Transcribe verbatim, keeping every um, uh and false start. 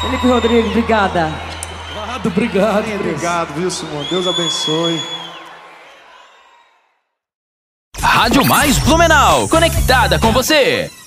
Felipe Rodrigues, obrigada. Obrigado, obrigado. Obrigado, viu, Simone? Deus abençoe. Rádio Mais Blumenau, conectada com você.